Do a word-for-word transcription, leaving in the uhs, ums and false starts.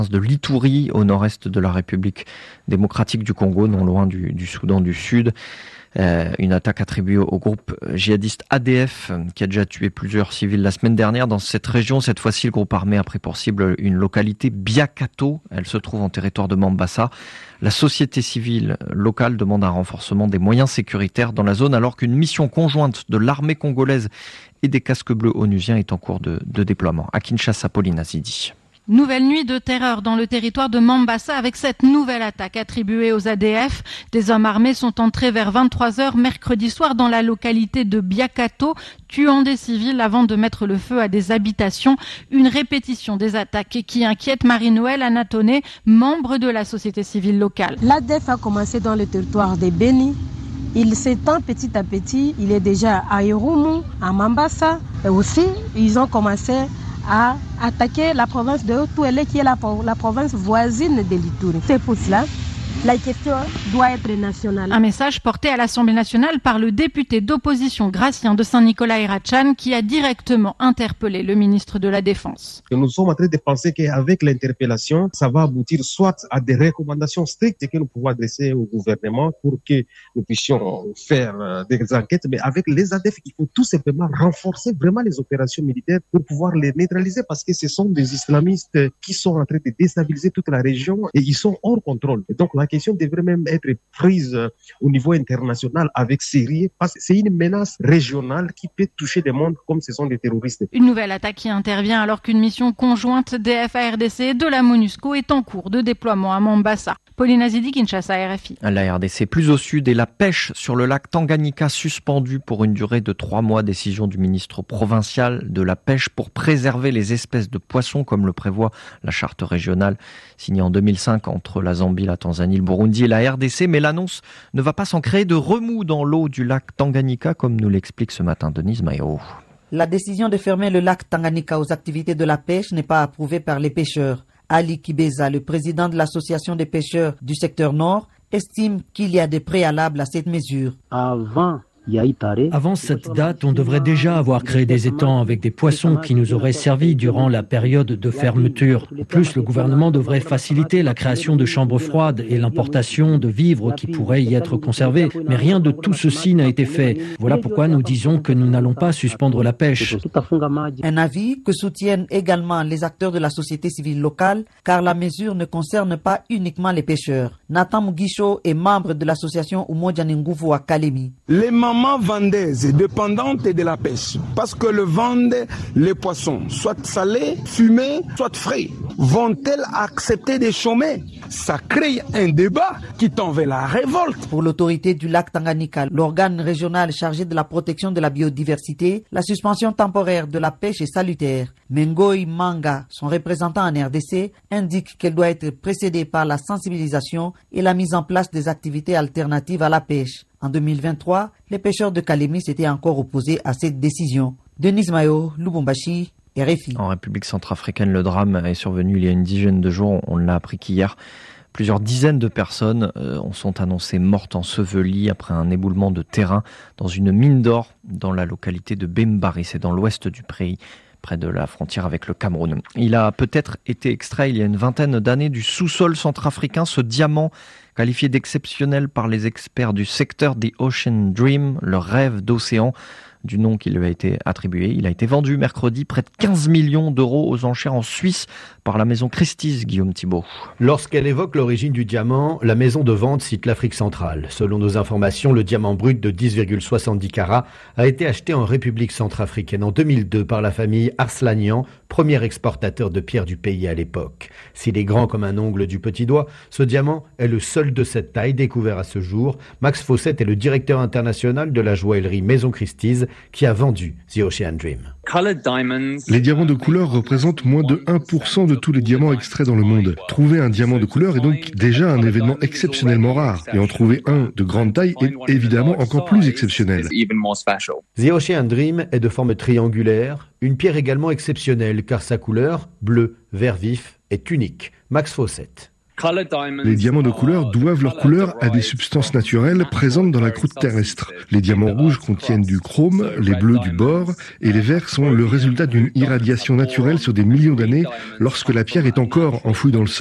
de l'Ituri, au nord-est de la République démocratique du Congo, non loin du, du Soudan du Sud. Euh, une attaque attribuée au groupe djihadiste A D F qui a déjà tué plusieurs civils la semaine dernière dans cette région. Cette fois-ci, le groupe armé a pris pour cible une localité, Biakato. Elle se trouve en territoire de Mambasa. La société civile locale demande un renforcement des moyens sécuritaires dans la zone alors qu'une mission conjointe de l'armée congolaise et des casques bleus onusiens est en cours de, de déploiement. À Kinshasa, Pauline Azidi. Nouvelle nuit de terreur dans le territoire de Mambasa avec cette nouvelle attaque attribuée aux A D F. Des hommes armés sont entrés vers vingt-trois heures mercredi soir dans la localité de Biakato, tuant des civils avant de mettre le feu à des habitations. Une répétition des attaques qui inquiète Marie-Noël Anatoné, membre de la société civile locale. L'A D F a commencé dans le territoire de Beni. Il s'étend petit à petit. Il est déjà à Irumu, à Mambasa. Et aussi, ils ont commencé à attaquer la province de Haut-Touélé, qui est la, la province voisine de l'Ituri. C'est pour cela la question doit être nationale. Un message porté à l'Assemblée nationale par le député d'opposition Gratien de Saint-Nicolas Irachan qui a directement interpellé le ministre de la Défense. Nous sommes en train de penser qu'avec l'interpellation, ça va aboutir soit à des recommandations strictes que nous pouvons adresser au gouvernement pour que nous puissions faire des enquêtes, mais avec les A D F, il faut tout simplement renforcer vraiment les opérations militaires pour pouvoir les neutraliser parce que ce sont des islamistes qui sont en train de déstabiliser toute la région et ils sont hors contrôle. Et donc la question devrait même être prise au niveau international avec sérieux parce que c'est une menace régionale qui peut toucher des mondes comme ce sont des terroristes. Une nouvelle attaque qui intervient alors qu'une mission conjointe D F A R D C et de la MONUSCO est en cours de déploiement à Mambasa. Pauline Azidi, Kinshasa, R F I. La R D C plus au sud et la pêche sur le lac Tanganyika suspendue pour une durée de trois mois. Décision du ministre provincial de la pêche pour préserver les espèces de poissons comme le prévoit la charte régionale signée en deux mille cinq entre la Zambie, la Tanzanie, le Burundi et la R D C. Mais l'annonce ne va pas sans créer de remous dans l'eau du lac Tanganyika comme nous l'explique ce matin Denise Maillot. La décision de fermer le lac Tanganyika aux activités de la pêche n'est pas approuvée par les pêcheurs. Ali Kibeza, le président de l'association des pêcheurs du secteur nord, estime qu'il y a des préalables à cette mesure. Avant Avant cette date, on devrait déjà avoir créé des étangs avec des poissons qui nous auraient servi durant la période de fermeture. En plus, le gouvernement devrait faciliter la création de chambres froides et l'importation de vivres qui pourraient y être conservés. Mais rien de tout ceci n'a été fait. Voilà pourquoi nous disons que nous n'allons pas suspendre la pêche. Un avis que soutiennent également les acteurs de la société civile locale, car la mesure ne concerne pas uniquement les pêcheurs. Nathan Mugisho est membre de l'association Umoja Nguvu à Kalemi. Les mamans vendeuses dépendantes de la pêche, parce que le vendent les poissons, soit salés, fumés, soit frais, vont-elles accepter de chômer? Ça crée un débat qui tend vers la révolte. Pour l'autorité du lac Tanganyika, l'organe régional chargé de la protection de la biodiversité, la suspension temporaire de la pêche est salutaire. Mengoy Manga, son représentant en R D C, indique qu'elle doit être précédée par la sensibilisation et la mise en place des activités alternatives à la pêche. En deux mille vingt-trois, les pêcheurs de Kalemi s'étaient encore opposés à cette décision. Denise Mayo, Lubumbashi, R F I. En République centrafricaine, le drame est survenu il y a une dizaine de jours. On l'a appris qu'hier, plusieurs dizaines de personnes euh, sont annoncées mortes ensevelies après un éboulement de terrain dans une mine d'or dans la localité de Bembari. C'est dans l'ouest du pays, près de la frontière avec le Cameroun. Il a peut-être été extrait il y a une vingtaine d'années du sous-sol centrafricain, ce diamant qualifié d'exceptionnel par les experts du secteur The Ocean Dream, le rêve d'océan, du nom qui lui a été attribué. Il a été vendu mercredi près de quinze millions d'euros aux enchères en Suisse par la maison Christie's, Guillaume Thibault. Lorsqu'elle évoque l'origine du diamant, la maison de vente cite l'Afrique centrale. Selon nos informations, le diamant brut de dix virgule soixante-dix carats a été acheté en République centrafricaine en deux mille deux par la famille Arslanian, premier exportateur de pierres du pays à l'époque. S'il est grand comme un ongle du petit doigt, ce diamant est le seul de cette taille découvert à ce jour. Max Fawcett est le directeur international de la joaillerie Maison Christie's qui a vendu The Ocean Dream. Les diamants de couleur représentent moins de un pour cent de tous les diamants extraits dans le monde. Trouver un diamant de couleur est donc déjà un événement exceptionnellement rare. Et en trouver un de grande taille est évidemment encore plus exceptionnel. The Ocean Dream est de forme triangulaire, une pierre également exceptionnelle car sa couleur, bleu, vert vif, est unique. Max Fawcett. Les diamants de couleur doivent leur couleur à des substances naturelles présentes dans la croûte terrestre. Les diamants rouges contiennent du chrome, les bleus du bore et les verts sont le résultat d'une irradiation naturelle sur des millions d'années lorsque la pierre est encore enfouie dans le sol.